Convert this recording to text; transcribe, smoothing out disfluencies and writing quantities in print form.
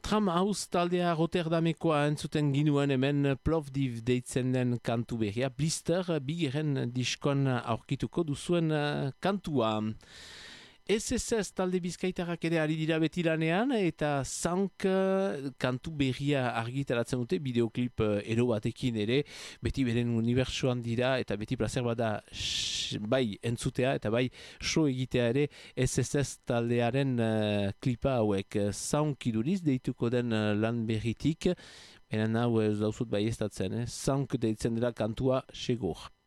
Tramhaus taldea Rotterdamekoa entzuten ginuen hemen Plovdiv deitzen den kantu berria. Blister bigeren diskon aurkituko duzuen kantua. SSS talde bizkaitarrak ere ari dira beti lanean eta Sank kantu berria argitaratzen dute bideoklip ero batekin ere beti beren unibertsuan dira eta beti placer bada bai entzutea eta bai show egitea ere SSS taldearen klipa hauek Sank iduriz deituko den lan berritik benen hau ez dauzut bai estatzen Sank deitzen dela kantua segur.